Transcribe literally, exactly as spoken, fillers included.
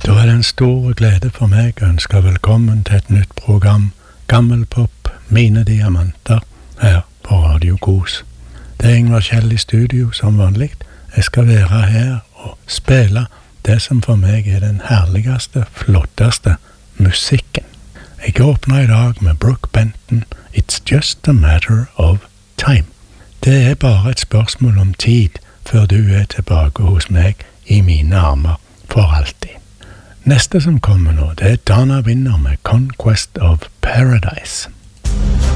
Da er det en stor glede for meg å ønske velkommen til et nytt program, Gammelpop, mine diamanter, her på Radio Kos. Det er Ingvar Kjell i studio som vanlig. Jeg skal være her og spille det som for meg er den herligste, flotteste musikken. Jeg åpner i dag med Brooke Benton, It's Just a Matter of Time. Det er bare et spørsmål om tid før du er tilbake hos meg i mine armer for alltid. Neste som kommer nå, det er Dana Winner med Conquest of Paradise.